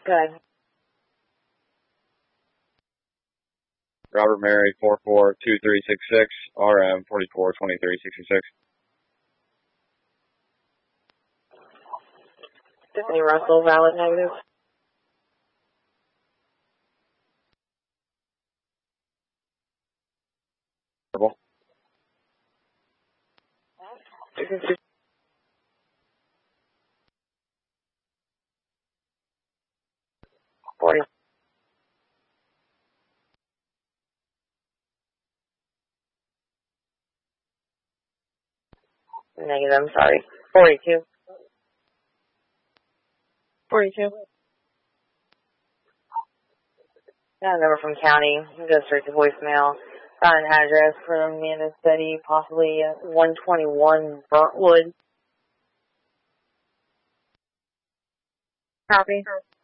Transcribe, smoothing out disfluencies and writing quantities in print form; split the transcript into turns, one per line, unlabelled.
Good.
Robert Mary 442366, RM 442366.
Tiffany Russell, valid negative.
Purple.
40. Negative, I'm sorry. 42. 42. Got a number from county. Go straight to voicemail. Got an address for Amanda Study, possibly 121 Burntwood. Copy.